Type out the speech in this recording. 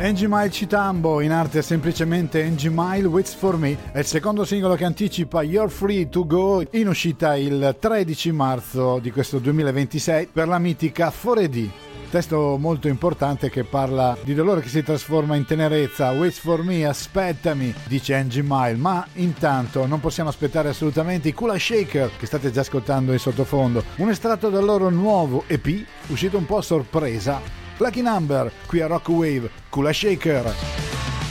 Angie Mile Citambo, in arte semplicemente Angie Mile Waits For Me, è il secondo singolo che anticipa You're Free To Go, in uscita il 13 marzo di questo 2026 per la mitica 4D. Testo molto importante che parla di dolore che si trasforma in tenerezza. Wait for me, aspettami, dice Angie Mile. Ma intanto non possiamo aspettare assolutamente i Kula Shaker che state già ascoltando in sottofondo. Un estratto del loro nuovo EP, uscito un po' a sorpresa. Lucky Number, qui a Rock Wave, Kula Shaker.